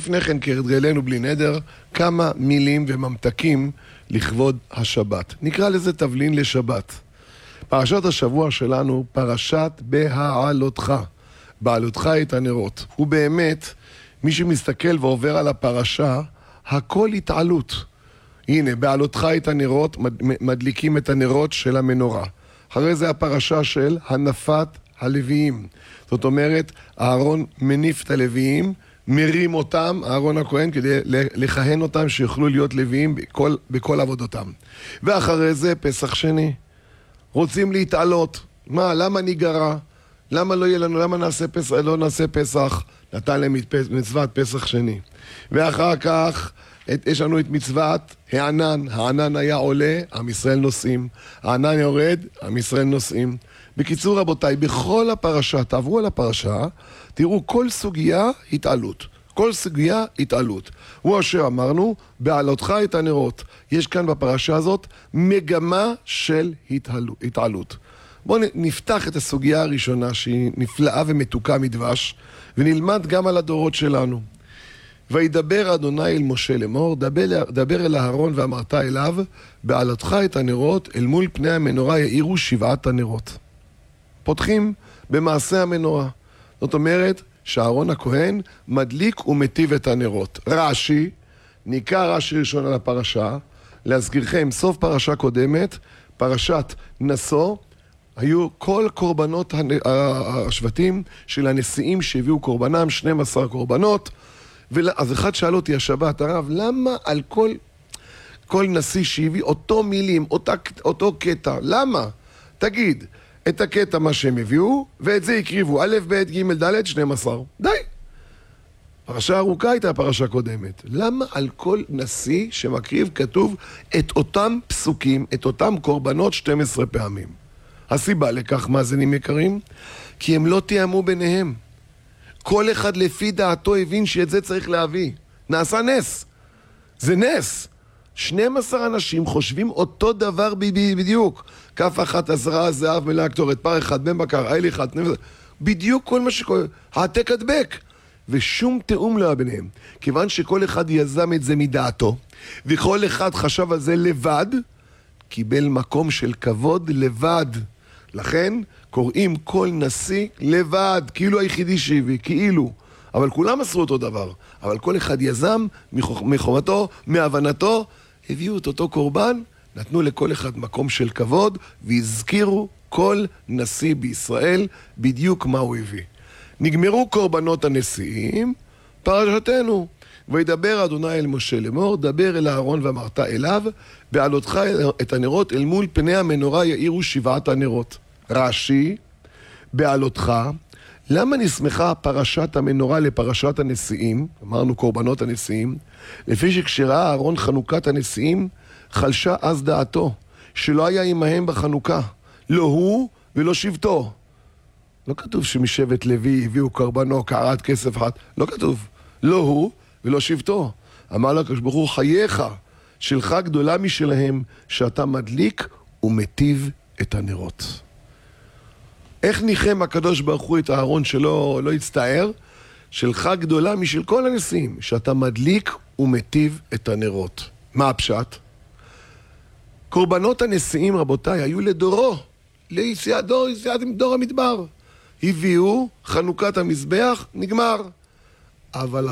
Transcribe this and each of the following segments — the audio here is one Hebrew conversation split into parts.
לפני כן, כהרגלנו בלי נדר, כמה מילים וממתקים לכבוד השבת. נקרא לזה תבלין לשבת. פרשת השבוע שלנו, פרשת בהעלותך. בעלותך את הנרות. ובאמת, מי שמסתכל ועובר על הפרשה, הכל התעלות. הנה, בעלותך את הנרות, מדליקים את הנרות של המנורה. אחרי זה הפרשה של הנפת הלוויים. זאת אומרת, אהרון מניף את הלוויים, מרים אותם, אהרון הכהן, כדי לכהן אותם שיוכלו להיות לוויים בכל עבודותם. ואחרי זה פסח שני. רוצים להתעלות. מה, למה ניגרע? למה לא יהיה לנו, למה לא נעשה פסח? נתן להם מצוות פסח שני. ואחר כך יש לנו את מצוות הענן. הענן היה עולה, עם ישראל נוסעים. הענן יורד, עם ישראל נוסעים. בקיצור רבותיי, בכל הפרשה, תעברו על הפרשה, תראו כל סוגיה התעלות. כל סוגיה התעלות. הוא אשר אמרנו, בעלותך את הנרות. יש כאן בפרשה הזאת מגמה של התעלות. בואו נפתח את הסוגיה הראשונה שהיא נפלאה ומתוקה מדבש, ונלמד גם על הדורות שלנו. וידבר אדוני אל משה לאמור, דבר אל אהרון ואמרת אליו, בעלותך את הנרות, אל מול פני המנורה יאירו 7 הנרות. פותחים במעשה המנורה. זאת אומרת שאהרון הכהן מדליק ומטיב את הנרות. רש"י, ניקה רש"י ראשון על הפרשה, להזכירכם, סוף פרשה קודמת, פרשת נשוא, היו כל קורבנות השבטים של הנשיאים שהביאו קורבנם, 12 קורבנות, אז אחד שאל אותי השבת, הרב, למה על כל נשיא שהביא אותו מילים, אותו קטע, למה? תגיד, את הקטע מה שהם הביאו, ואת זה הקריבו, א', ב', ג', ד', 12. די. פרשה ארוכה הייתה פרשה קודמת. למה על כל נשיא שמקריב כתוב את אותם פסוקים, את אותם קורבנות 12 פעמים? הסיבה לכך, מאזינים יקרים, כי הם לא תיאמו ביניהם. כל אחד לפי דעתו הבין שאת זה צריך להביא. נעשה נס. זה נס. 12 אנשים חושבים אותו דבר בדיוק. כף אחת, 10 זהב מלאה קטורת, פר אחד, בן בקר, איל אחד, בדיוק כל מה שקורה. העתק הדבק. ושום תאום לא היה ביניהם. כיוון שכל אחד יזם את זה מדעתו, וכל אחד חשב על זה לבד, קיבל מקום של כבוד לבד. לכן קוראים כל נשיא לבד, כאילו היחידי שהביא, כאילו. אבל כולם עשו אותו דבר. אבל כל אחד יזם מחומתו, מהבנתו, הביאו את אותו קורבן, נתנו לכל אחד מקום של כבוד, והזכירו כל נשיא בישראל בדיוק מה הוא הביא. נגמרו קורבנות הנשיאים, פרשתנו. וידבר אדוני אל משה לאמור, דבר אל אהרון ואמרת אליו, בעלותך את הנרות אל מול פני המנורה יאירו 7 הנרות. רש"י, בעלותך, למה נסמכה פרשת המנורה לפרשת הנשיאים? אמרנו קורבנות הנשיאים. לפי שכשראה אהרון חנוכת הנשיאים, חלשה אז דעתו, שלא היה עמהם בחנוכה. לא הוא ולא שבטו. לא כתוב שמשבט לוי הביאו קורבנו קערת כסף אחת. לא כתוב. לא הוא ולא שבטו. אמר לו הקדוש ברוך הוא, חייך, שלך גדולה משלהם, שאתה מדליק ומטיב את הנרות. איך ניחם הקדוש ברוך הוא את אהרון שלא יצטער? שלך גדולה משל כל הנשיאים, שאתה מדליק ומטיב את הנרות. מה הפשט? קורבנות הנשיאים, רבותיי, היו לדורו, ליציאת דור המדבר. הביאו חנוכת המזבח, נגמר. אבל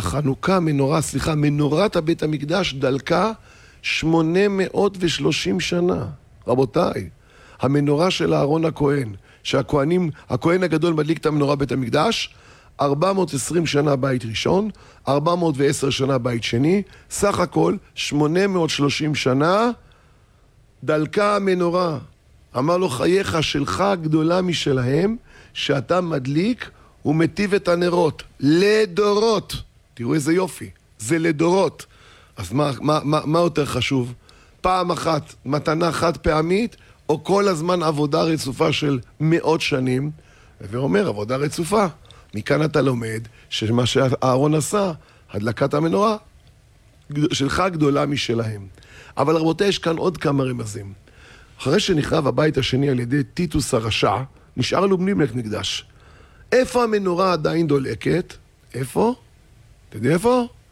מנורת הבית המקדש דלקה 830 שנה. רבותיי, המנורה של אהרון הכהן, הכהן הגדול מדליק את המנורה בית המקדש, 420 שנה בית ראשון, 410 שנה בית שני, סך הכל 830 שנה דלקה המנורה. אמר לו, חייך, שלך גדולה משלהם, שאתה מדליק ומטיב את הנרות. לדורות. תראו איזה יופי. זה לדורות. אז מה יותר חשוב? פעם אחת מתנה חד פעמית, או כל הזמן עבודה רצופה של מאות שנים? ואומר, עבודה רצופה. מכאן אתה לומד שמה שאהרון עשה, הדלקת המנורה, שלך גדולה משלהם. אבל רבותיי, יש כאן עוד כמה רמזים. אחרי שנחרב הבית השני על ידי טיטוס הרשע, נשאר לו בלי מקדש. איפה המנורה עדיין דולקת? איפה? אתה יודע איפה?